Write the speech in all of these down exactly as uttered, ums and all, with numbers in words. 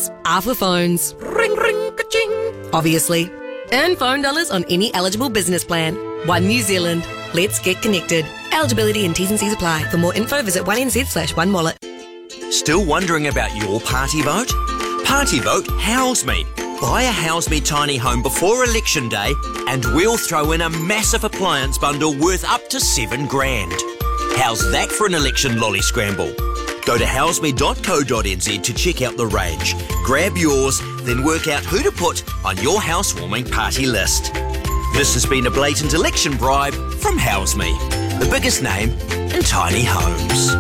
dollars are for phones. Ring, ring, ka-ching. Obviously. Earn phone dollars on any eligible business plan. One New Zealand. Let's get connected. Eligibility and T's and C's apply. For more info, visit one N Z slash one wallet. Still wondering about your party vote? Party vote House Me. Buy a House Me tiny home before election day and we'll throw in a massive appliance bundle worth up to seven grand. How's that for an election lolly scramble? Go to house me dot co dot n z to check out the range. Grab yours, then work out who to put on your housewarming party list. This has been a blatant election bribe from House Me, the biggest name in tiny homes.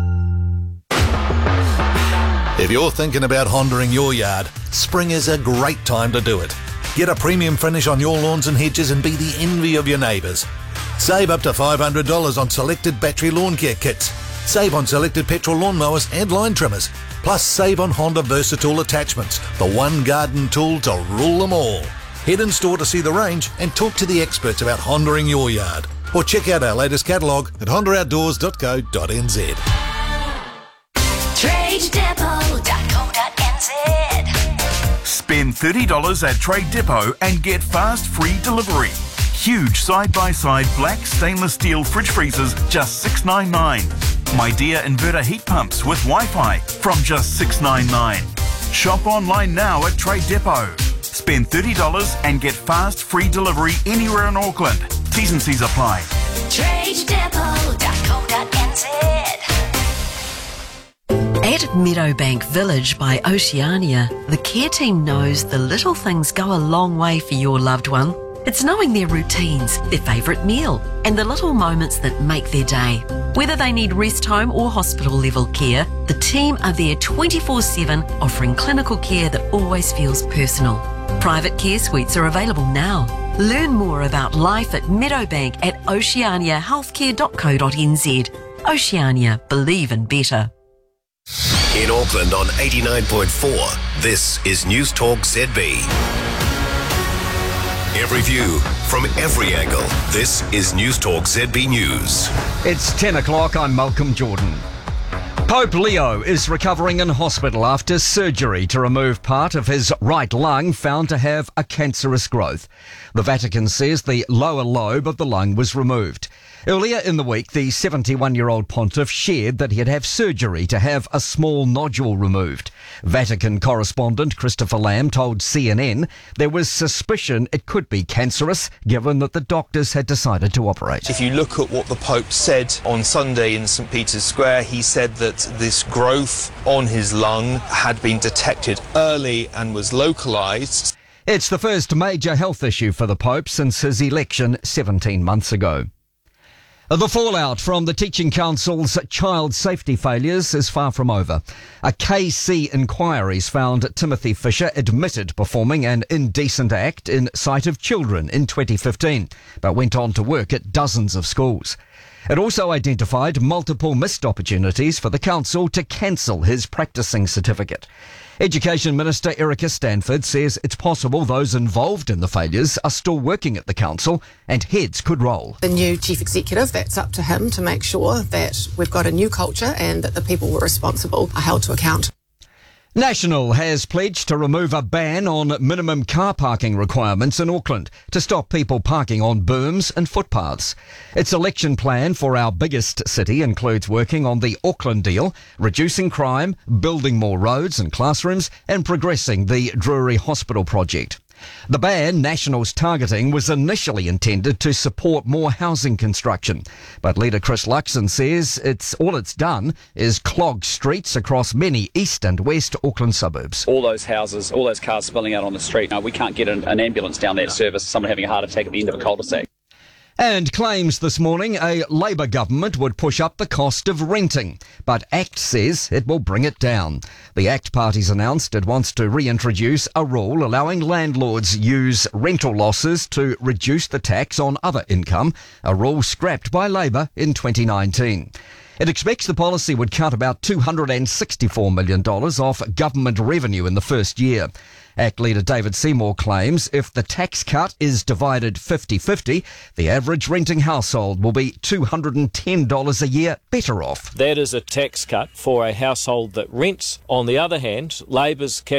If you're thinking about Hondaing your yard, spring is a great time to do it. Get a premium finish on your lawns and hedges and be the envy of your neighbours. Save up to five hundred dollars on selected battery lawn care kits. Save on selected petrol lawnmowers and line trimmers. Plus save on Honda Versatile attachments, the one garden tool to rule them all. Head in store to see the range and talk to the experts about Hondaing your yard. Or check out our latest catalogue at honda outdoors dot co dot n z. trade depot dot co dot n z. Spend thirty dollars at Trade Depot and get fast free delivery. Huge side-by-side black stainless steel fridge freezers, just six dollars ninety-nine. My Dear inverter heat pumps with Wi-Fi from just six dollars ninety-nine. Shop online now at Trade Depot. Spend thirty dollars and get fast free delivery anywhere in Auckland. T's and C's apply. trade depot dot co dot n z. At Meadowbank Village by Oceania, the care team knows the little things go a long way for your loved one. It's knowing their routines, their favourite meal, and the little moments that make their day. Whether they need rest home or hospital level care, the team are there twenty-four seven, offering clinical care that always feels personal. Private care suites are available now. Learn more about life at Meadowbank at oceania healthcare dot co dot n z. Oceania, believe in better. In Auckland on eighty-nine point four, this is News Talk Z B. Every view from every angle. This is News Talk Z B News. It's ten o'clock. I'm Malcolm Jordan. Pope Leo is recovering in hospital after surgery to remove part of his right lung found to have a cancerous growth. The Vatican says the lower lobe of the lung was removed. Earlier in the week, the seventy-one-year-old pontiff shared that he'd have surgery to have a small nodule removed. Vatican correspondent Christopher Lamb told C N N there was suspicion it could be cancerous, given that the doctors had decided to operate. If you look at what the Pope said on Sunday in St Peter's Square, he said that this growth on his lung had been detected early and was localised. It's the first major health issue for the Pope since his election seventeen months ago. The fallout from the Teaching Council's child safety failures is far from over. A K C inquiry's found Timothy Fisher admitted performing an indecent act in sight of children in twenty fifteen, but went on to work at dozens of schools. It also identified multiple missed opportunities for the council to cancel his practising certificate. Education Minister Erica Stanford says it's possible those involved in the failures are still working at the council and heads could roll. The new chief executive, that's up to him to make sure that we've got a new culture and that the people who are responsible are held to account. National has pledged to remove a ban on minimum car parking requirements in Auckland to stop people parking on berms and footpaths. Its election plan for our biggest city includes working on the Auckland deal, reducing crime, building more roads and classrooms, and progressing the Drury Hospital project. The ban National's targeting was initially intended to support more housing construction, but leader Chris Luxon says it's all it's done is clog streets across many east and west Auckland suburbs. All those houses, all those cars spilling out on the street. Now, we can't get an, an ambulance down there to service someone having a heart attack at the end of a cul-de-sac. And claims this morning a Labour government would push up the cost of renting, but ACT says it will bring it down. The ACT party's announced it wants to reintroduce a rule allowing landlords use rental losses to reduce the tax on other income, a rule scrapped by Labour in twenty nineteen. It expects the policy would cut about two hundred sixty-four million dollars off government revenue in the first year. ACT leader David Seymour claims if the tax cut is divided fifty-fifty, the average renting household will be two hundred ten dollars a year better off. That is a tax cut for a household that rents. On the other hand, Labor's